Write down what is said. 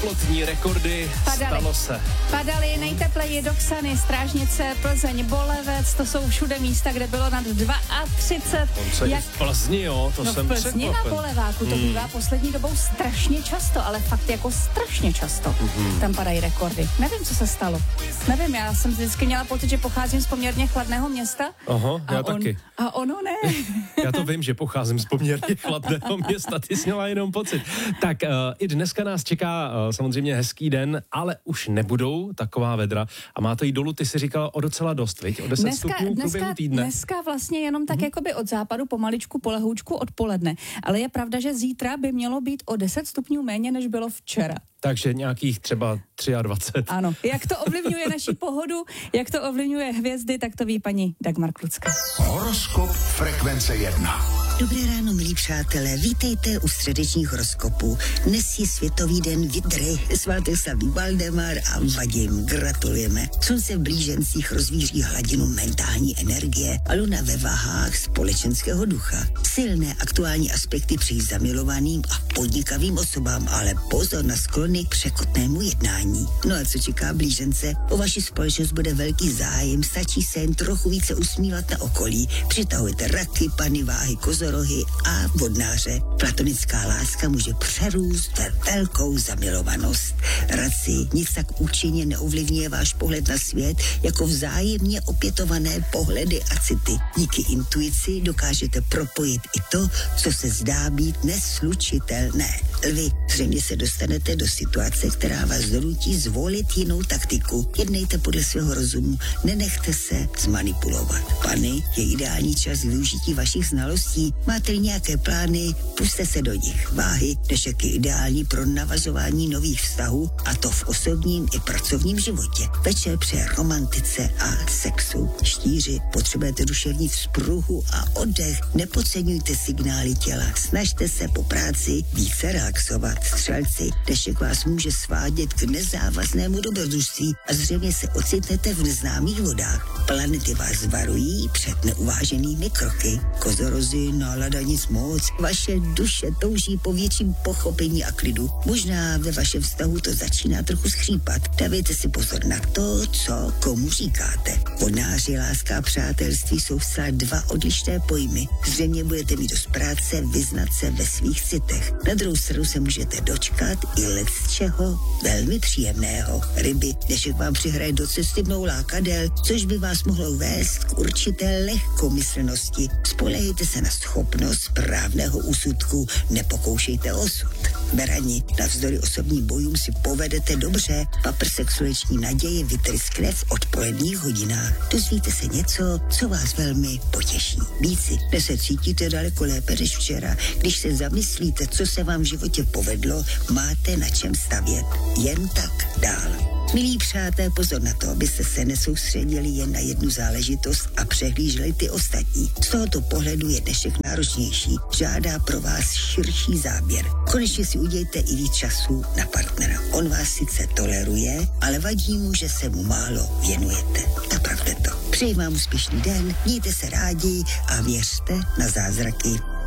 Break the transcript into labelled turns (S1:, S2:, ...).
S1: teplotní rekordy, stalo se.
S2: Padaly nejtepleji Doksany, Strážnice, Plzeň, Bolevec, to jsou všude místa, kde bylo nad 32.
S1: Jak v Plzni, jo, to jsem překvapen.
S2: V Plzni na Boleváku to bývá poslední dobou strašně často, ale fakt jako strašně často. Tam padají rekordy. Nevím, co se stalo. Nevím, já jsem vždycky měla pocit, že pocházím z poměrně chladného města.
S1: Aha, já taky.
S2: A ono ne.
S1: Já to vím, že pocházím z poměrně chladného města, ty jsi měla jenom pocit. Tak i dneska nás čeká samozřejmě hezký den, ale už nebudou taková vedra a má to jít dolů, ty si říkala o docela dost, viď? O 10 stupňů v průběhu týdne.
S2: Dneska vlastně jenom tak jakoby od západu pomaličku, polehoučku odpoledne, ale je pravda, že zítra by mělo být o 10 stupňů méně, než bylo včera. Takže
S1: nějakých třeba 23.
S2: Ano. Jak to ovlivňuje naši pohodu, jak to ovlivňuje hvězdy, tak to ví paní Dagmar Klucká.
S3: Horoskop frekvence 1.
S4: Dobré ráno, milí přátelé, vítejte u středečních horoskopů. Dnes je Světový den Vydry, svátek slaví Valdemar a Vadim. Gratulujeme. Slunce v blížencích rozvíří hladinu mentální energie a luna ve vahách společenského ducha. Silné aktuální aspekty přijí zamilovaným a podnikavým osobám, ale pozor na sklony k překotnému jednání. No a co čeká blížence? O vaši společnost bude velký zájem, stačí se jen trochu více usmívat na okolí. Přitahujte raky, pany, váhy, kozorohy a vodnáře. Platonická láska může přerůst ve velkou zamilovanost. Radci, nic tak účinně neovlivňuje váš pohled na svět, jako vzájemně opětované pohledy a city. Díky intuici dokážete propojit i to, co se zdá být neslučitelné. Lvi, zřejmě se dostanete do situace, která vás donutí zvolit jinou taktiku. Jednejte podle svého rozumu, nenechte se zmanipulovat. Pany, je ideální čas využití vašich znalostí. Máte nějaké plány, puste se do nich. Váhy, dnešek je ideální pro navazování nových vztahů, a to v osobním i pracovním životě. Večer přeje romantice a sexu. Štíři, potřebujete duševní vzpruhu a oddech. Nepodceňujte signály těla. Snažte se po práci více relaxovat. Střelci, dnešek vás může svádět k nezávaznému dobrodružství a zřejmě se ocitnete v neznámých vodách. Planety vás varují před neuváženými kroky. Kozorozy, nálada nic moc. Vaše duše touží po větším pochopení a klidu. Možná ve vašem vztahu to začíná trochu skřípat. Dávejte si pozor na to, co komu říkáte. Vodnáři, láska a přátelství jsou zcela dva odlišné pojmy. Zřejmě budete mít dost práce vyznat se ve svých citech. Na druhou stranu se můžete dočkat i lecčeho velmi příjemného. Ryby, dnešek vám přihraje do cesty mnou lákadel, což by vás mohlo vést k určité lehkomyslnosti. Spolehejte se na schopnost správného úsudku, nepokoušejte osud. Berani, navzdory osobním bojům si povedete dobře, paprsek sluneční naděje vytryskne v odpoledních hodinách. Dozvíte se něco, co vás velmi potěší. Víci, dnes se cítíte daleko lépe než včera. Když se zamyslíte, co se vám v životě povedlo, máte na čem stavět. Jen tak dál. Milí přátelé, pozor na to, abyste se nesoustředili jen na jednu záležitost a přehlíželi ty ostatní. Z tohoto pohledu je dnešek náročnější, žádá pro vás širší záběr. Konečně si udějte i víc času na partnera. On vás sice toleruje, ale vadí mu, že se mu málo věnujete. Napravte to. Přeji vám úspěšný den, mějte se rádi a věřte na zázraky.